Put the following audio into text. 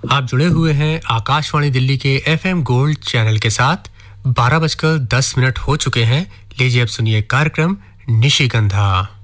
आप जुड़े हुए हैं आकाशवाणी दिल्ली के एफएम गोल्ड चैनल के साथ। 12:10 हो चुके हैं। लीजिए अब सुनिए कार्यक्रम निशिगंधा।